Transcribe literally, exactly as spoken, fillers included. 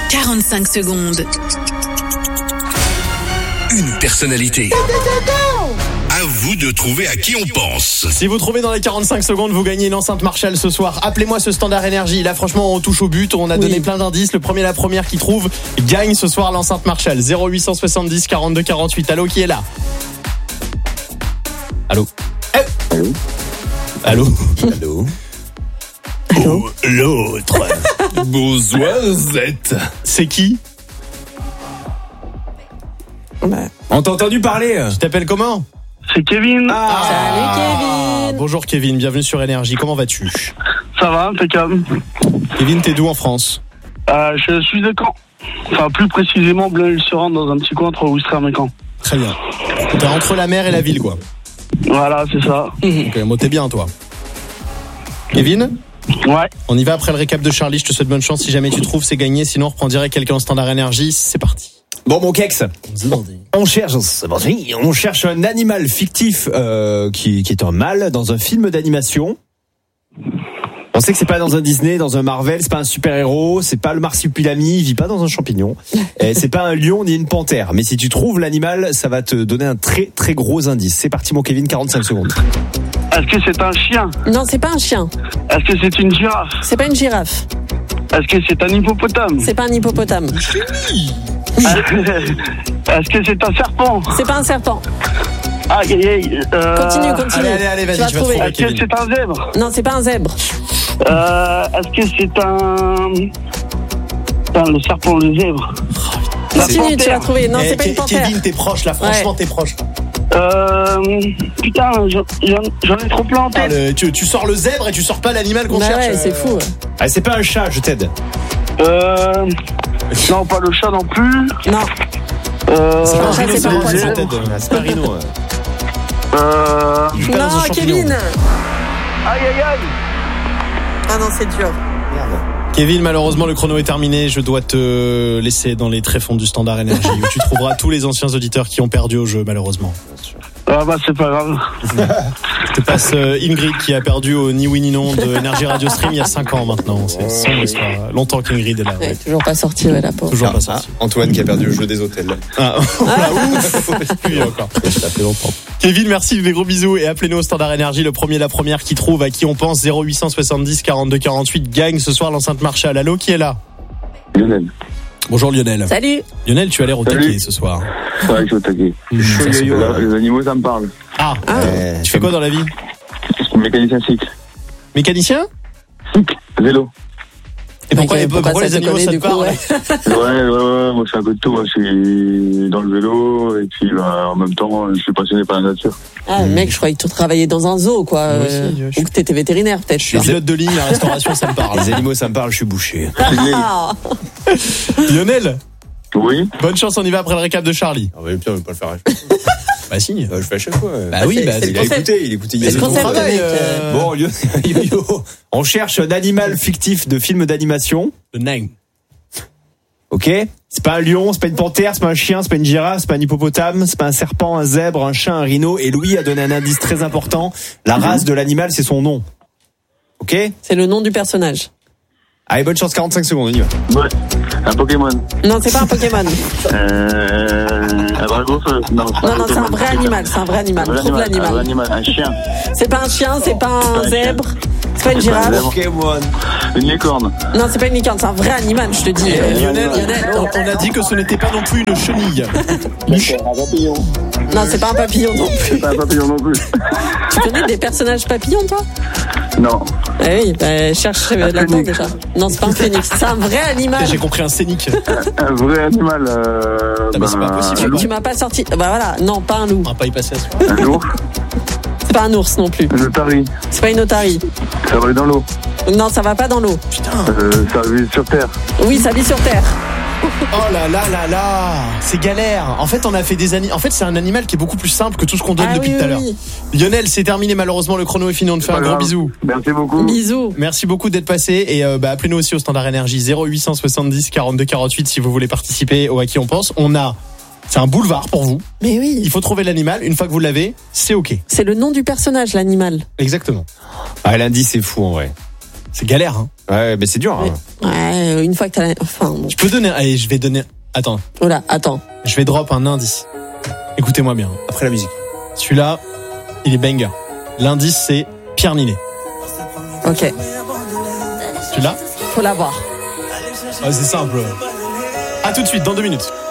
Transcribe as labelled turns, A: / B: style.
A: quarante-cinq secondes.
B: Une personnalité. À vous de trouver à qui on pense.
C: Si vous trouvez dans les quarante-cinq secondes, vous gagnez une enceinte Marshall ce soir. Appelez-moi ce standard énergie. Là, franchement, on touche au but. On a oui. donné plein d'indices. Le premier, la première qui trouve gagne ce soir l'enceinte Marshall. zéro huit cent soixante-dix quarante-deux quarante-huit. Allô, qui est là? Allô?
D: Allô?
C: Allô?
D: Allô?
C: Allô? Oh, l'autre.
B: Bonsoir, Z.
C: C'est qui?
D: On t'a entendu parler?
C: Tu t'appelles comment?
E: C'est Kevin.
F: Ah, salut Kevin.
C: Bonjour Kevin, bienvenue sur Énergie. Comment vas-tu?
E: Ça va, impeccable.
C: Kevin, t'es d'où en France?
E: euh, Je suis de Caen. Enfin, plus précisément, Blain-le-Surin, dans un petit coin entre Ouistreham et Caen.
C: Très bien. T'es entre la mer et la ville, quoi.
E: Voilà, c'est ça.
C: Ok, bon, t'es bien, toi. Kevin?
E: Ouais.
C: On y va après le récap de Charlie. Je te souhaite bonne chance. Si jamais tu trouves, c'est gagné. Sinon, on reprend direct quelqu'un en standard énergie. C'est parti.
D: Bon, mon Kex, on cherche, on cherche un animal fictif euh, qui, qui est un mâle dans un film d'animation. On sait que c'est pas dans un Disney, dans un Marvel, c'est pas un super-héros, c'est pas le marsupilami, il vit pas dans un champignon, et c'est pas un lion ni une panthère. Mais si tu trouves l'animal, ça va te donner un très très gros indice. C'est parti, mon Kevin, quarante-cinq secondes.
E: Est-ce que c'est un chien?
F: Non, c'est pas un chien.
E: Est-ce que c'est une girafe?
F: C'est pas une girafe.
E: Est-ce que c'est un hippopotame?
F: C'est pas un hippopotame.
E: Est-ce que c'est un serpent?
F: C'est pas un serpent.
E: Aïe aïe aïe. Euh...
F: Continue, continue.
C: Allez, allez, allez, vas-y,
F: tu vas
C: tu vas
F: trouver.
C: trouver.
E: Est-ce que c'est un zèbre?
F: Non, c'est pas un zèbre.
E: Euh, est-ce que c'est un... Putain, le serpent, le zèbre.
F: Continue, tu vas trouver. Non,
C: Eh,
F: c'est pas une
C: Ke-
F: panthère.
C: Kevin, t'es proche là, franchement,
F: Ouais.
C: t'es proche.
E: Euh... Putain, j'en, j'en ai trop plein en
C: Ah,
E: tête.
C: le- tu, tu sors le zèbre et tu sors pas l'animal qu'on
F: Bah
C: cherche.
F: ouais, c'est fou.
D: Ah, c'est pas un chat, je t'aide.
E: Euh... Non, pas le chat non plus.
F: Non.
E: Euh...
C: C'est pas un
F: Ça,
C: rhino,
F: c'est
C: c'est
F: pas
C: pas
F: un
C: un
F: poisson.
C: je t'aide.
D: C'est pas un rhino. ouais.
E: Euh...
C: Il vit pas dans un
F: Non,
C: champignon.
F: Kevin.
E: Aïe aïe aïe.
F: Ah non, c'est dur.
C: Kevin, malheureusement, le chrono est terminé. Je dois te laisser dans les tréfonds du standard énergie où tu trouveras tous les anciens auditeurs qui ont perdu au jeu, malheureusement.
E: Ah bah c'est pas grave.
C: Je te passe euh, Ingrid qui a perdu au ni oui ni non de Énergie Radio Stream il y a cinq ans maintenant. C'est son histoire. Longtemps qu'Ingrid est là.
F: Ouais,
C: Ouais.
F: toujours pas sorti, ouais, la pauvre.
C: Toujours
D: Ah,
C: pas sorti.
D: ah, Antoine qui a perdu le jeu des hôtels.
C: Ah, ah ouf. Oui, encore. Ça fait longtemps. Kevin, merci, des gros bisous et appelez-nous au standard énergie. Le premier, la première qui trouve à qui on pense. Zéro huit cent soixante-dix quarante-deux quarante-huit gagne ce soir l'enceinte Marshall. Allô, qui est là?
G: Lionel.
C: Bonjour Lionel.
F: Salut.
C: Lionel, tu as l'air au
G: Salut.
C: taquet ce soir.
G: Ouais, je suis au taquet.
C: Mmh, ça se voit.
G: Les animaux, ça me parle.
C: Ah,
F: Ah.
D: Euh,
C: tu fais quoi dans la vie?
G: Je suis mécanicien cycle.
C: Mécanicien?
G: Cycle, vélo.
C: Et pourquoi,
F: Ok,
C: les,
F: pourquoi
C: pourquoi
F: ça
C: les
F: te
C: animaux
F: connaît,
C: ça te
F: du coup,
C: parle?
F: ouais.
G: Ouais, ouais, ouais, moi je fais un peu de tout. Moi. Je suis dans le vélo et puis bah, en même temps, je suis passionné par la nature.
F: Ah, mec, je croyais que tu travaillais dans un zoo, quoi.
C: Moi
F: Euh,
C: aussi, je suis-
F: Ou que t'étais vétérinaire, peut-être.
C: Je suis pilote de ligne, la restauration, ça me parle.
D: Les animaux, ça me parle, je suis bouché.
F: Ah.
C: Lionel,
G: Oui.
C: bonne chance, on y va après le récap de Charlie.
D: Ah, mais putain, on va pas le faire à chaque fois.
C: Bah si.
D: Je fais à chaque fois.
C: Bah oui,
F: c'est-
C: bah
F: c'est
D: Il
F: le
D: a
F: concept.
D: écouté, il a écouté. il y a
F: C'est le
D: deux
F: concept,
D: jours.
F: mec.
C: euh,
D: Bon, Yo- Yo-Yo, on cherche un animal fictif de film d'animation.
C: Le nain.
D: Ok? C'est pas un lion, c'est pas une panthère, c'est pas un chien, c'est pas une girafe, c'est pas un hippopotame, c'est pas un serpent, un zèbre, un chat, un rhino. Et Louis a donné un indice très important. La race de l'animal, c'est son nom. Ok?
F: C'est le nom du personnage.
D: Allez, bonne chance, quarante-cinq secondes, on y va.
G: Ouais. Un Pokémon.
F: Non, c'est pas un Pokémon.
G: Euh. Un dragofeu. Non, c'est pas
F: Non, non, c'est un
G: Pokémon.
F: vrai animal. C'est un vrai animal.
G: Un vrai
F: Trouve
G: animal. Un vrai
F: l'animal.
G: animal. Un chien.
F: C'est pas un chien, c'est pas
G: pas
F: un
G: un
F: zèbre, c'est pas une
G: C'est pas un
F: girafe.
G: zèbre.
D: Pokémon.
G: Une licorne.
F: Non, c'est pas une licorne, c'est un vrai animal, je te dis.
C: Et
F: Euh,
C: Lionel,
F: Lionel,
C: on,
F: oh.
C: on a dit que ce n'était pas non plus une chenille.
G: Un papillon.
F: Non, c'est pas un papillon non plus.
G: C'est pas un papillon non plus.
F: Tu connais des personnages papillons, toi?
G: Non.
F: Ah oui, bah, cherche euh, là-dedans
G: phénix.
F: déjà. Non, c'est pas un phénix, c'est un vrai animal.
C: J'ai compris un scénic.
G: Un vrai animal. Euh.
C: Ah, mais c'est pas possible.
G: Un
F: Tu,
G: loup.
F: tu m'as pas sorti. Bah voilà, non, pas un loup.
C: On va pas y passer à ce soir.
G: Un ours.
F: C'est pas un ours non plus.
G: Un otarie.
F: C'est pas une otarie.
G: Ça va aller dans l'eau.
F: Non, ça va pas dans l'eau.
C: Putain.
G: Euh, ça vit sur terre.
F: Oui, ça vit sur terre.
C: Oh là là là là. C'est galère. En fait, on a fait des animaux. En fait, c'est un animal qui est beaucoup plus simple que tout ce qu'on donne
F: Ah
C: depuis
F: oui,
C: tout à
F: oui,
C: l'heure.
F: oui.
C: Lionel, c'est terminé. Malheureusement, le chrono est fini. On te fait un
G: Pas
C: gros
G: grave.
C: bisou.
G: Merci beaucoup.
F: Bisous.
C: Merci beaucoup d'être passé et euh, bah, appelez-nous aussi au standard énergie zéro huit cent soixante-dix quarante-deux quarante-huit si vous voulez participer au À qui on pense. On a, c'est un boulevard pour vous.
F: Mais oui.
C: Il faut trouver l'animal. Une fois que vous l'avez, c'est ok.
F: C'est le nom du personnage, l'animal.
C: Exactement.
D: Ah, l'indice, c'est fou, en vrai.
C: C'est galère, hein.
D: Ouais, mais c'est dur. Hein.
F: Ouais, une fois que t'as la... Enfin, bon.
C: Je peux donner... Allez, je vais donner... Attends.
F: Oh là, attends.
C: Je vais drop un indice. Écoutez-moi bien.
D: Après la musique.
C: Celui-là, il est banger. L'indice, c'est Pierre Ninet.
F: Ok.
C: Celui-là ?
F: Faut l'avoir.
C: Ah, c'est simple. À tout de suite, dans deux minutes.